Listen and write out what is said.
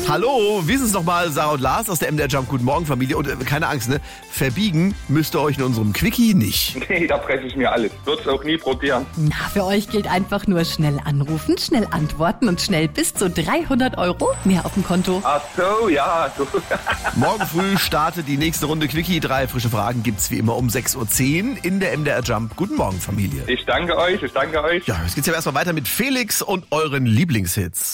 Hallo, wie ist es nochmal, Sarah und Lars aus der MDR Jump Guten Morgen Familie. Und keine Angst, ne? Verbiegen müsst ihr euch in unserem Quickie nicht. Nee, da presse ich mir alles. Wird's auch nie probieren. Na, für euch gilt einfach nur schnell anrufen, schnell antworten und schnell bis zu 300 € mehr auf dem Konto. Ach so, ja. So. Morgen früh startet die nächste Runde Quickie. 3 frische Fragen gibt's wie immer um 6.10 Uhr in der MDR Jump Guten Morgen Familie. Ich danke euch. Ja, jetzt geht's ja erstmal weiter mit Felix und euren Lieblingshits.